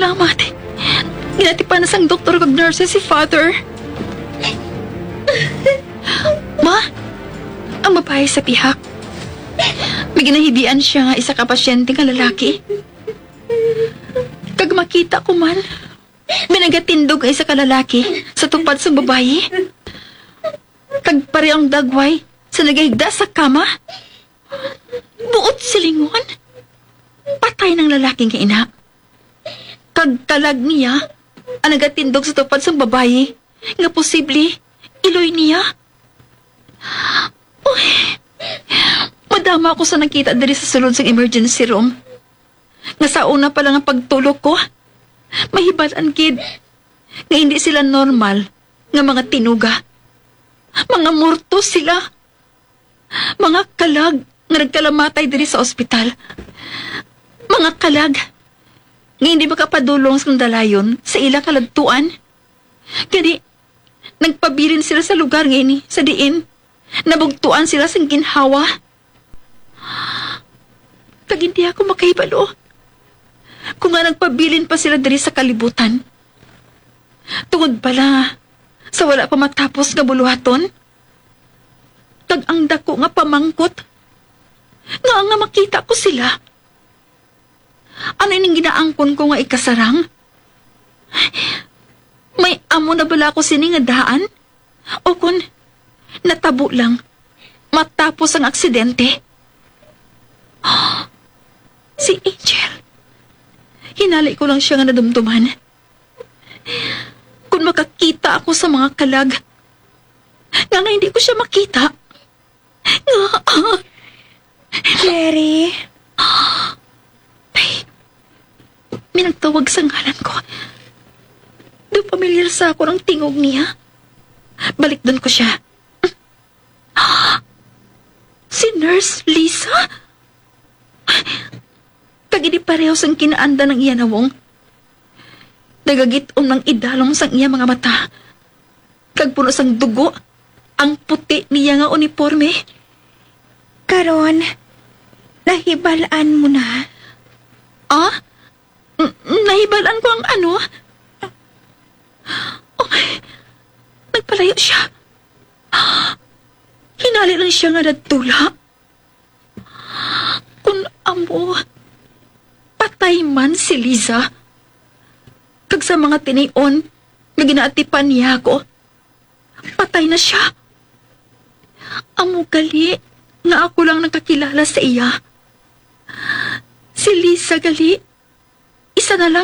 Salamat. Ginatipan na sang doktor kag nurse si father. Ma, ang babae sa pihak. May ginahibian siya nga isa ka pasyente nga lalaki. Kag makita ko man, may nagatindog nga isa ka lalaki sa tupad sa babae. Kag pare ang dagway sa nagahigda sa kama. Buot silingon. Patay ng lalaki nga ina. Kag talag niya ang nagatindog sa tupad sa babae nga posible iloy niya. Uy, madama ako sa nakita diri sa sulod sa emergency room. Nga sa una pa lang ang pagtulog ko, mahibalan kid nga hindi sila normal nga mga tinuga. Mga morto sila. Mga kalag nga nagkalamatay diri sa ospital. Mga kalag nga hindi makapadulong sa dalayon sa ila kalagtuan. Kani, nagpabilin sila sa lugar ngayon sa diin. Nabugtuan sila sa ginhawa. Kag hindi ako makahibalo. Kung nga nagpabilin pa sila diri sa kalibutan. Tungod pala sa wala pa matapos nga buluhaton. Kag ang dako nga pamangkot. Nga makita ko sila. Ano ining ginaangkon ko nga ikasarang? May amo na bala ko sini nga daan? O kun natabo lang matapos ang aksidente? Si Angel. Hinali ko lang siya nga nadumduman. Kung makakita ako sa mga kalag, nga hindi ko siya makita. Jerry? Ay, may nagtawag sa ngalan ko. Do pamilyar sa ako ng tingog niya. Balik doon ko siya. Si Nurse Lisa? Kagidi pareho sang kinaanda ng iya nawong. Nagagitom ng idalong sang iya mga mata. Kagpuno sang dugo, ang puti niya nga uniforme. Karon, nahibalaan mo na. Ah? Nahibalaan ko ang ano? Oh, nagpalayo siya. Hinali lang siya nga nadtula. Kung amo, patay man si Liza. Kag sa mga tinion na ginaatipan niya ako, patay na siya. Amo gali nga ako lang nakakilala sa iya. Si Liza gali, isa na lang